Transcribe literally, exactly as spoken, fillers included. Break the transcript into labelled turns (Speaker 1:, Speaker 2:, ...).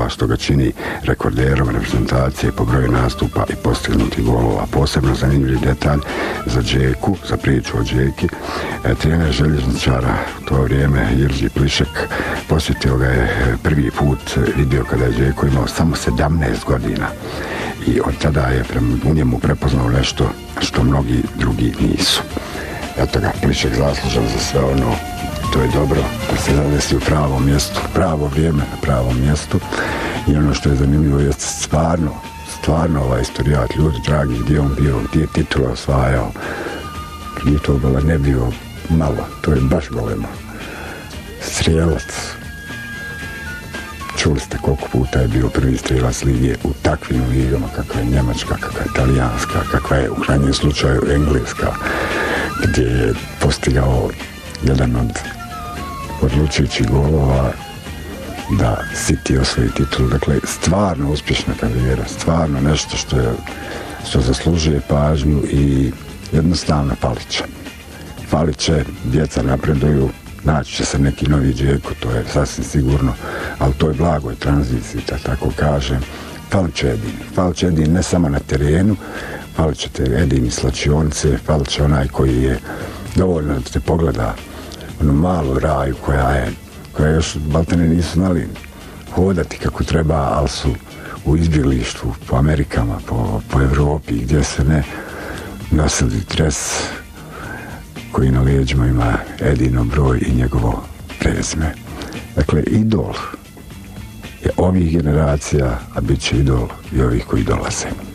Speaker 1: što ga čini rekorderom reprezentacije po broju nastupa i postignutih golova. Posebno zanimljiv detalj za Džeku, za priču o Džeki. E, trener željezničara u to vrijeme, Jirži Plišek, posjetio ga je prvi put, vidio kada je Džeko imao samo sedamnaest godina. I od tada je u njemu prepoznao nešto što mnogi drugi nisu. Eto ga, Plišek zaslužan za sve ono, to je dobro, da se zadesi u pravom mjestu, pravo vrijeme na pravom mjestu. I ono što je zanimljivo je stvarno, stvarno ovaj istorijat, ljudi dragi, gdje on bio, gdje je titula osvajao, gdje to gola ne bio malo, to je baš golema. Strijelac. Čuli ste koliko puta je bio prvi strijelac lige u takvim ligama, kakva je Njemačka, kakva je Italijanska, kakva je u krajnjem slučaju Engleska, gdje je postigao jedan od odlučujućih golova da City osvoji titulu. Dakle, stvarno uspješna karijera, stvarno nešto što je, što zaslužuje pažnju i jednostavno faliće. Faliće, djeca napreduju, naći će se neki novi Džeko, to je sasvim sigurno, ali to je blagoj tranziciji, da tako kažem. Falit će Edin, falit će Edin ne samo na terenu, falit će te Edin iz slačionice, falit će onaj koji je dovoljno da te pogleda onu malu raju koja je, koja još baltene nisu znali hodati kako treba, ali su u izbjeglištvu po Amerikama, po, po Evropi, gdje se ne nosili dres koji na leđima ima Edinov broj i njegovo prezime. Dakle, idol je ovih generacija, a bit će idol i ovih koji dolaze.